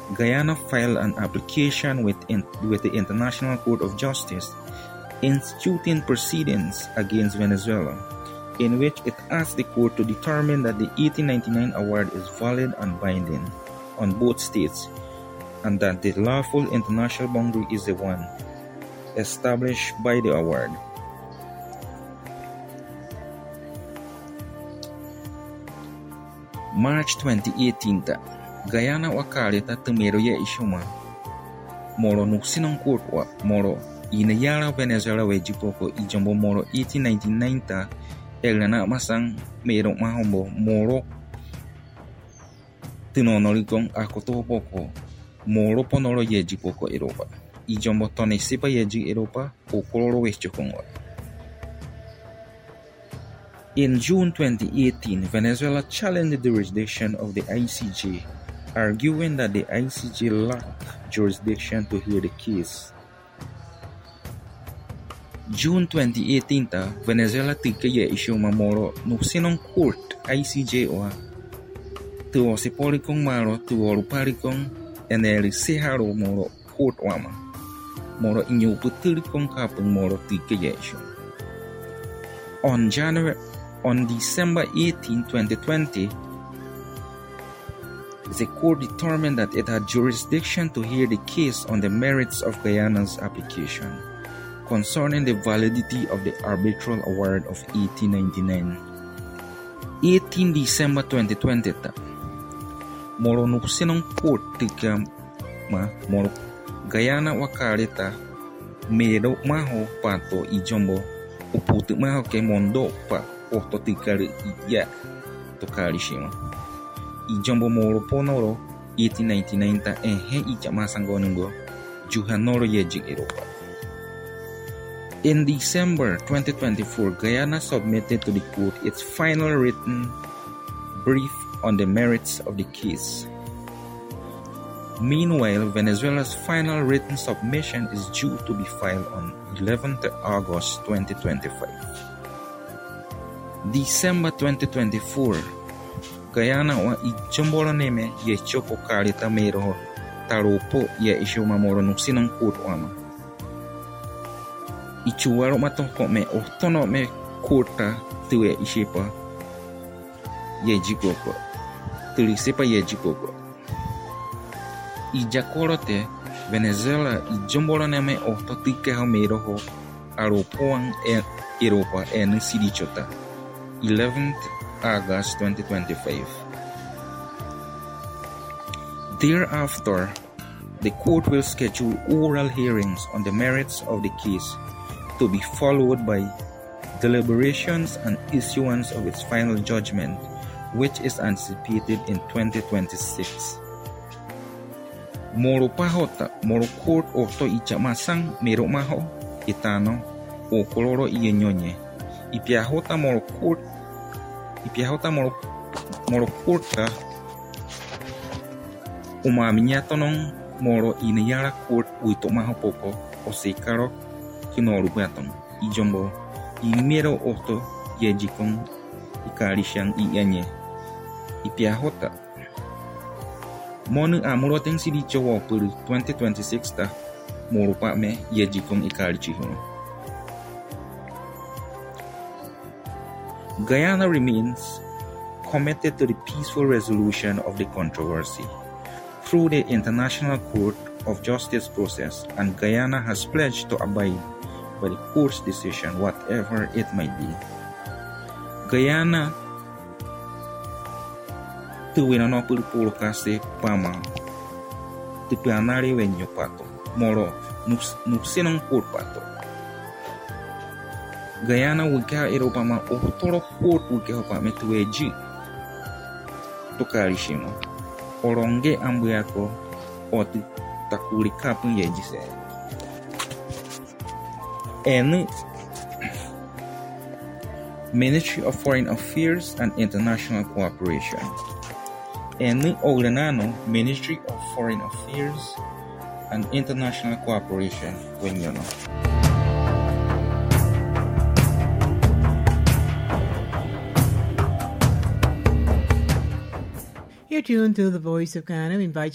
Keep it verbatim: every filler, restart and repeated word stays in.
Guyana filed an application with, in, with the International Court of Justice instituting proceedings against Venezuela, in which it asked the court to determine that the eighteen ninety-nine award is valid and binding on both states, and that the lawful international boundary is the one established by the award. March twenty eighteen, Guyana wakaleta temero ye ishuma moro nuksinon court wa moro inayara Venezuela wejipoko ijombo moro eighteen ninety-nine ta elana masang mero mahombo moro tinonorikon akoto poko moro ponoro yejipoko Europa ijombo tone sipa yeji Europa o koloro wechokon wa. In June twenty eighteen, Venezuela challenged the jurisdiction of the I C J, arguing that the I C J lacked jurisdiction to hear the case. June twenty eighteen, ta Venezuela tika ye isyo mamoro nusinong court I C J wa tuwo si polikong maro tuwo ruparikong eneri seharo moro court wama moro inyo putirikong kapeng moro tika ye isyo. On January On December eighteenth, twenty twenty, the court determined that it had jurisdiction to hear the case on the merits of Guyana's application concerning the validity of the arbitral award of eighteen ninety-nine. eighteenth December twenty twenty, moro nuksinong court tika ma moro Guyana wakaleta mero maho pato ijombo uputu maho ke mondo pa Oto tikari ya tokari shima. Ijombo moro ponoro eighteen ninety-nine ta ehe ija masangonungo juhanoro yejik Europa. In December twenty twenty-four, Guyana submitted to the court its final written brief on the merits of the case. Meanwhile, Venezuela's final written submission is due to be filed on eleventh August twenty twenty-five. December twenty twenty-four, Guyana wa ijombolo neme ye choko karita mero taropo ye isyo mamoro nuksinong court wama. Ichuwaro matoko me otono me courta tuwe ishipa ye jikoko. Tulisepa ye jikoko. Ijakorote Venezuela ijombolo neme ototike ho mero ho aropoang e Europa en sidichota. eleventh August twenty twenty-five. Thereafter, the court will schedule oral hearings on the merits of the case to be followed by deliberations and issuance of its final judgment, which is anticipated in twenty twenty-six. Moro pahota, moro court orto ichamasang mero maho, itano, o koloro iyenyonye. Ipiahota moro court Ipiahota moro moro courta umaminya tonong moro inayara court uito maho poco o sekaro kinoru batong ijombo imero oto yejikon ikarishan ianye Ipiahota monu amuro teng sidicho wo puru twenty twenty-six ta moro pa me yejikon ikarichihon. Guyana remains committed to the peaceful resolution of the controversy through the International Court of Justice process, and Guyana has pledged to abide by the court's decision, whatever it might be. Guyana tuwina no pulpulu kase pama tupianari wenyo pato moro nupsinong court pato. Guyana wika Europa ma otoro court wika hopa metueji tokarishima oronge ambuyako oti takuri kapun yejise and Ministry of Foreign Affairs and International Cooperation and Olenano Ministry of Foreign Affairs and International Cooperation when you know. You're tuned to the Voice of Ghana. We invite you